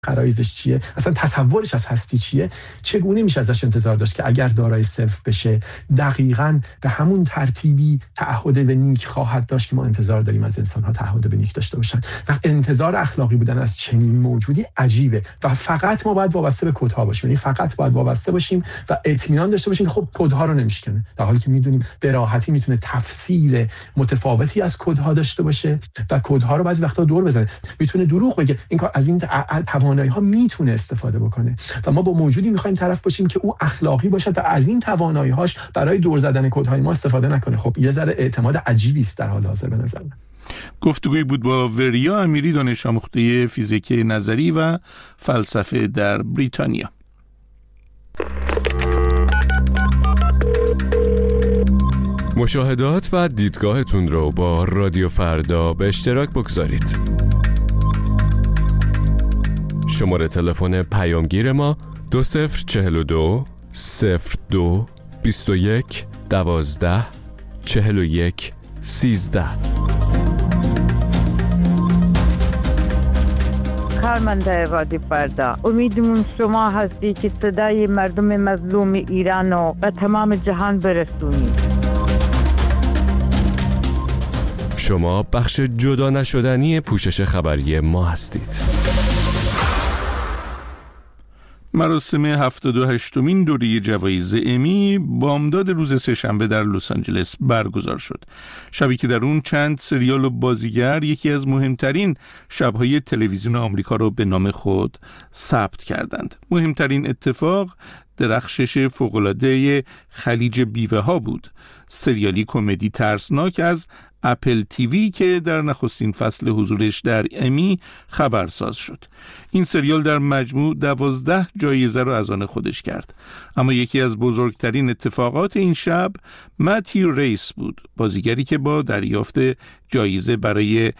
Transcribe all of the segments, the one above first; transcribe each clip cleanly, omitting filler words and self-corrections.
غرایزش چیه، اصلا تصورش از هستی چیه، چگونه میشه ازش انتظار داشت که اگر دارای صرف بشه دقیقاً به همون ترتیبی تعهد به نیک خواهد داشت که ما انتظار داریم از انسان‌ها تعهد به نیک داشته باشن. و انتظار اخلاقی بودن از چنین موجودی عجیبه و فقط ما باید وابسته به کدها باشیم، یعنی فقط باید وابسته باشیم و اطمینان داشته باشیم که خب کدها رو نمیشکنه، در حالی که میدونیم به راحتی میتونه تفسیر متفاوتی از کدها داشته باشه و کدها رو بعضی وقتا دور بزنه، میتونه دروغ بگه. این کار از این توانایی‌ها میتونه استفاده بکنه و ما با موجودی می‌خوایم طرف باشیم که او اخلاقی باشه و از این توانایی‌هاش برای دور زدن کدهای ما استفاده نکنه. خب یه ذره اعتماد عجیبی است در حال حاضر به نظر من. گفتگویی بود با وریا امیری، دانش آموخته فیزیک نظری و فلسفه در بریتانیا. مشاهدات و دیدگاهتون رو با رادیو فردا به اشتراک بگذارید. شماره تلفن پیامگیر ما 2042 02 21 12 41 13. کارمنده رادیو فردا، امیدمون شما هستی که صدای مردم مظلوم ایران رو به تمام جهان برسونید. شما بخش جدا نشدنی پوشش خبری ما هستید. مراسم 78مین دوره جوایز امی بامداد روز سه‌شنبه در لس آنجلس برگزار شد. شبی که در اون چند سریال و بازیگر یکی از مهمترین شب‌های تلویزیون آمریکا رو به نام خود ثبت کردند. مهمترین اتفاق درخشش فوق‌العاده خلیج بیوه ها بود، سریالی کمدی ترسناک از اپل تیوی که در نخستین فصل حضورش در امی خبرساز شد. این سریال در مجموع 12 جایزه رو از آن خودش کرد. اما یکی از بزرگترین اتفاقات این شب متیو ریس بود، بازیگری که با دریافت جایزه برای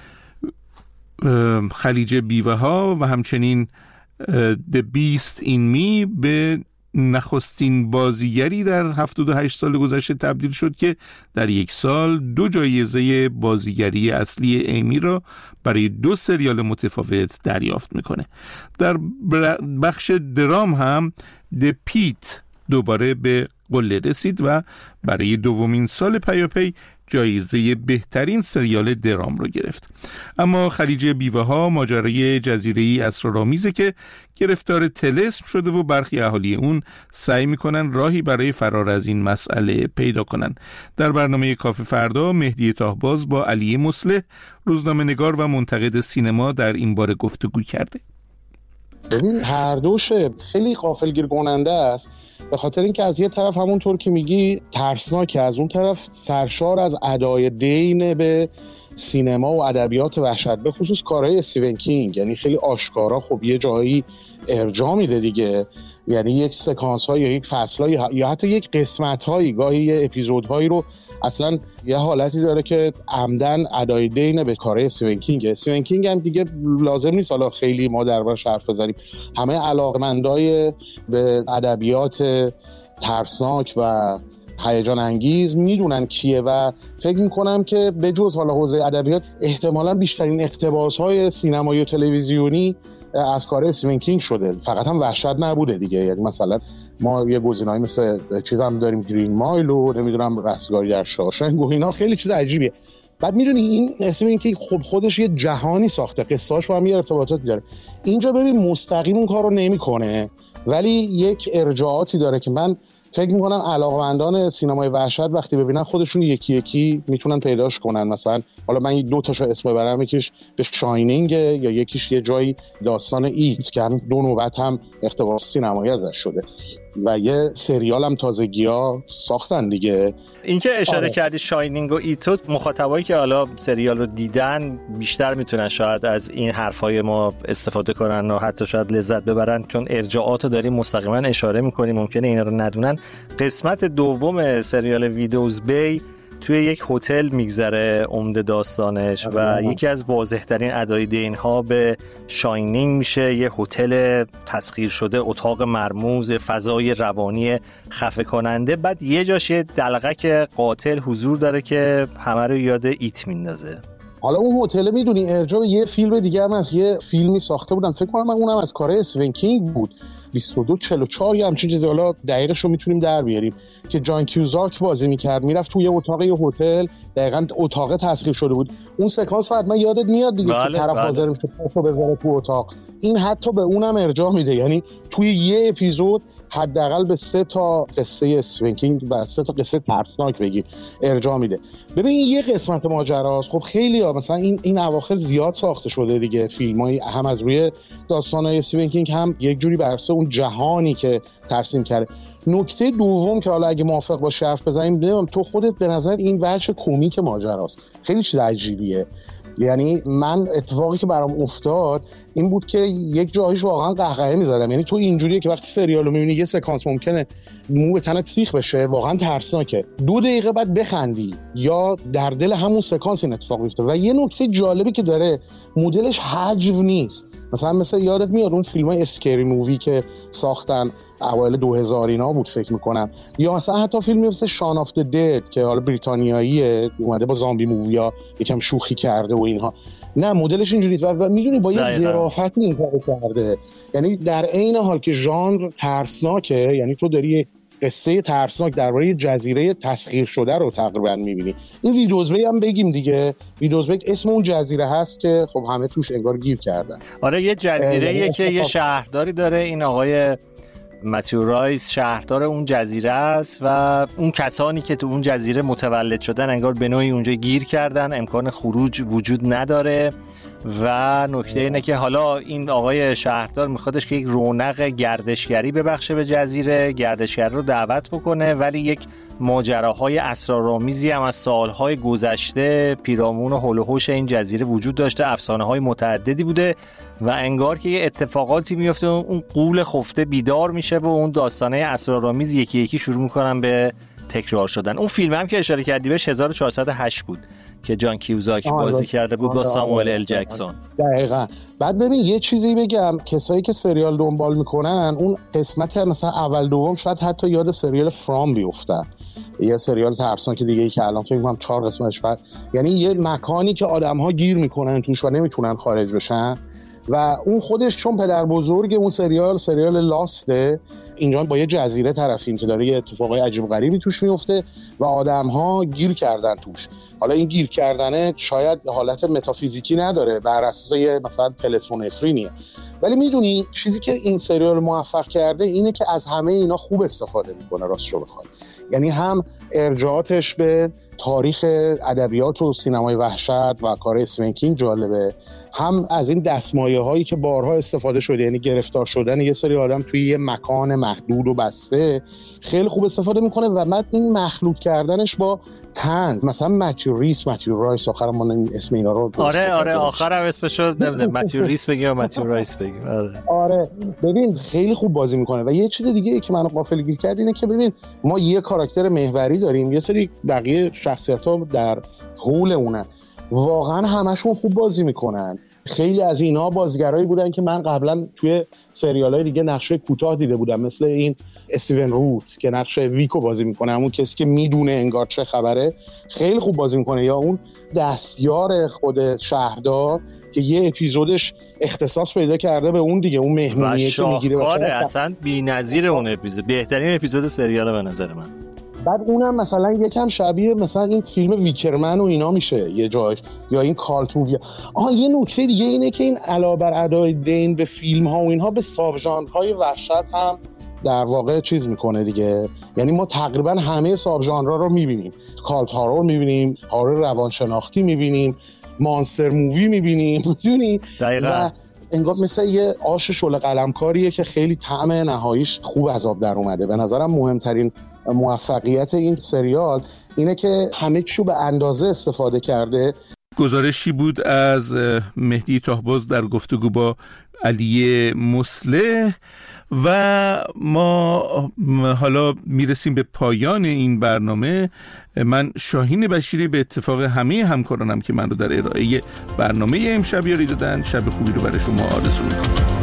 خلیج بیوه ها و همچنین The Beast in Me به نخستین بازیگری در 78 سال گذشته تبدیل شد که در یک سال 2 جایزه بازیگری اصلی امی را برای 2 سریال متفاوت دریافت میکنه. در بخش درام هم The Pitt دوباره به قله رسید و برای دومین سال پیاپی جایزه بهترین سریال درام رو گرفت. اما خلیج بیوه ها ماجرای جزیره‌ای اسرارآمیزه که گرفتار طلسم شده و برخی اهالی اون سعی میکنن راهی برای فرار از این مسئله پیدا کنن. در برنامه کافه فردا مهدی طاهباز با علی مصلح، روزنامه‌نگار و منتقد سینما، در این باره گفتگو کرده. ببین هر دوش خیلی غافلگیر کننده است، به خاطر اینکه از یه طرف همونطور که میگی ترسناکه، از اون طرف سرشار از ادای دین به سینما و ادبیات وحشت، به خصوص کارهای استیون کینگ. یعنی خیلی آشکارا خب یه جایی ارجاع میده دیگه، یعنی یک سکانس های یا یک فصل های یا حتی یک قسمت هایی، گاهی یه اپیزود هایی رو اصلا یه حالتی داره که عمدن ادای دین به کارهای استیون کینگ. استیون کینگ هم دیگه لازم نیست حالا خیلی ما دربارش حرف بزنیم، همه علاقمندای به ادبیات ترسناک و هیجان انگیز میدونن کیه و فکر میکنم که به جز حالا حوزه ادبیات احتمالاً بیشترین اقتباس‌های سینمایی و تلویزیونی از کار استیون کینگ شده. فقط هم وحشت نبوده دیگه، یعنی مثلا ما یه گزینه‌ای مثل چیزام داریم، گرین مایل و نمیدونم رستگاری در شاوشنگ و اینا، خیلی چیز عجیبیه. بعد میدونی این استیون کینگ خب خودش یه جهانی ساخته، قصه‌اش با هم یه ارتباطاتی داره. اینجا ببین مستقیم اون کارو نمیکنه ولی یک ارجاعاتی داره که من فکر میکنم علاقمندان سینمای وحشت وقتی ببینن خودشون یکی یکی میتونن پیداش کنن. مثلا حالا من 2 تاشو اسم ببرم، یکیش به شاینینگ یا یکیش یه جایی داستان ایت که هم 2 نوبت هم اقتباس سینمایی ازش شده و یه سریال هم تازگی‌ها ساختن دیگه. این که اشاره کردی شاینینگ و ایتو، مخاطبایی که حالا سریال رو دیدن بیشتر میتونن شاید از این حرفای ما استفاده کنن و حتی شاید لذت ببرن، چون ارجاعات رو داریم مستقیما اشاره میکنیم، ممکنه اینا رو ندونن. قسمت دوم سریال ویدوز بی توی یک هتل میگذره عمده داستانش و یکی از واضح‌ترین ادای دین‌ها به شاینینگ میشه یه هتل تسخیر شده، اتاق مرموز، فضای روانی خفه کننده. بعد یه جاش یه دلغک قاتل حضور داره که همه رو یاد ایت میندازه. حالا اون هتل میدونی ارجاع به یه فیلم دیگه هم از یه فیلمی ساخته بودن، فکر کنم اونم از کار استیون کینگ بود، 2244 یا همچین چیزی، حالا دقیقش رو میتونیم در بیاریم، که جان کیوزاک بازی میکرد، میرفت توی اتاق یه هتل، دقیقاً اتاق تسخیر شده بود. اون سکانس حتما یادت میاد دیگه که طرف حاضر میشه پاشو بذاره تو اتاق. این حتی به اونم ارجاع میده، یعنی توی یه اپیزود حداقل به 3 تا قصه استیون کینگ و 3 تا قصه ترسناک بگیم ارجاع میده. ببین یه قسمت ماجراست، خب خیلی ها مثلا این اواخر زیاد ساخته شده دیگه فیلمای هم از روی داستانای استیون کینگ، هم یک جوری بر اساس اون جهانی که ترسیم کرده. نکته دوم که حالا اگه موافق باشی حرف بزنیم، نمیدونم تو خودت به نظر این وجه کمیک ماجراست خیلی چیز عجیبیه. یعنی من اتفاقی که برام افتاد این بود که یک جایش واقعا قهقهه می‌زدم. یعنی تو اینجوریه که وقتی سریالو می‌بینی یه سکانس ممکنه مو به تنت سیخ بشه، واقعا ترسناکه، 2 دقیقه بعد بخندی یا در دل همون سکانس این اتفاق میفته. و یه نکته جالبی که داره، مدلش حجو نیست. مثلا یادت میاد اون فیلم‌های اسکری مووی که ساختن اوایل 2000 اینا بود فکر می‌کنم، یا مثلا حتی فیلمی مثل شان آف د دد که حالا بریتانیاییه، اومده با زامبی موویا یکم شوخی کرده و اینها. نه مدلش اینجوریه و میدونی با یه ظرافت این کارو کرده. یعنی در عین حال که ژانر ترسناکه، یعنی تو داری قصه ترسناک درباره جزیره تسخیر شده رو تقریبا می‌بینی. این ویدوزبی هم بگیم دیگه، ویدوزبی اسم اون جزیره هست که خب همه توش انگار گیر کردن. آره یه جزیره‌ایه که یه شهرداری داره، این آقای متیو رایس شهردار اون جزیره است و اون کسانی که تو اون جزیره متولد شدن انگار به نوعی اونجا گیر کردن، امکان خروج وجود نداره. و نکته اینه که حالا این آقای شهردار میخوادش که یک رونق گردشگری ببخشه به جزیره، گردشگر رو دعوت بکنه، ولی یک ماجراهای اسرارآمیزی هم از سالهای گذشته پیرامون و هول و هوش این جزیره وجود داشته، افسانه‌های متعددی بوده و انگار که یه اتفاقاتی میفته، اون غول خفته بیدار میشه و اون داستانه اسرارآمیز یکی یکی شروع میکنن به تکرار شدن. اون فیلم هم که اشاره کردی بهش 1408 بود که جان کیوزاک بازی کرده بود با ساموئل ال جکسون. دقیقاً. بعد ببین یه چیزی بگم، کسایی که سریال دنبال میکنن اون قسمت مثلا اول دوم شاید حتی یاد سریال فرام بیفتن، یه سریال ترسناک دیگه ای که الان فکر می‌کنم 4 قسمتش بعد، یعنی یه مکانی که آدم‌ها گیر میکنن توش و نمیتونن خارج بشن و اون خودش چون پدر بزرگ اون سریال لاسته، اینجا با یه جزیره طرفیم که داره یه اتفاقای عجیب غریبی توش میفته و آدم‌ها گیر کردن توش. حالا این گیر کردنه شاید حالت متافیزیکی نداره، بر اساس یه مثلا تلسمون افرینیه، ولی میدونی چیزی که این سریال موفق کرده اینه که از همه اینا خوب استفاده میکنه راستشو بخوای. یعنی هم ارجاعاتش به تاریخ ادبیات و سینمای وحشت و کار استیون کینگ جالبه، هم از این دستمایه هایی که بارها استفاده شده، یعنی گرفتار شدن یه سری آدم توی یه مکان محدود و بسته خیلی خوب استفاده میکنه و بعد این مخلوط کردنش با طنز، مثلا متیو رایس آخر ما اسم اینا رو آره آخرم اسمش رو متیو ریس بگیم یا متیو رایس بگیم. آره ببین خیلی خوب بازی میکنه. و یه چیز دیگه که منو غافلگیر کرد اینه که ببین ما یه کاراکتر محوری داریم، یه سری بقیه شخصیت‌ها در حول اونن، واقعا همشون خوب بازی میکنن. خیلی از اینا بازیگرایی بودن که من قبلا توی سریال‌های دیگه نقشه کوتاه دیده بودم، مثل این استیون روت که نقشه ویکو بازی میکنه، همون کسی که میدونه انگار چه خبره، خیلی خوب بازی میکنه. یا اون دستیار خود شهردار که یه اپیزودش اختصاص پیدا کرده به اون دیگه، اون مهمونیه که میگیره اصلا بی‌نظیر اون اپیزود، بهترین اپیزود سریال به نظر من. بعد اونم مثلا یکم شبیه مثلا این فیلم ویکرمن و اینا میشه یه جایش، یا این کالت مووی. یه نکته دیگه اینه که این علاوه بر ادای دین به فیلم ها و اینها به ساب ژانرهای وحشت هم در واقع چیز میکنه دیگه. یعنی ما تقریبا همه ساب ژانرها رو میبینیم، کالت هارور میبینیم، هارور روانشناختی میبینیم، مانستر مووی میبینیم، میدونی؟ دقیقاً. انگار مثل یه آش شل قلمکاریه که خیلی طعم نهاییش خوب از آب در اومده. به نظرم مهمترین موفقیت این سریال اینه که همه چیو به اندازه استفاده کرده. گزارشی بود از مهدی طاهباز در گفتگو با علی مصلح و ما حالا میرسیم به پایان این برنامه. من شاهین بشیری به اتفاق همه همکارانم که من رو در ارائه برنامه امشب یاری دادن، شب خوبی رو برای شما آرزو میکنم.